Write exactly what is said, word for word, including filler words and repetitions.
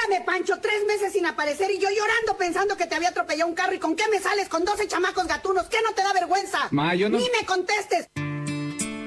Espérame, Pancho, tres meses sin aparecer y yo llorando pensando que te había atropellado un carro. ¿Y con qué me sales? Con doce chamacos gatunos. ¿Qué no te da vergüenza? Ma, yo no... ¡Ni me contestes!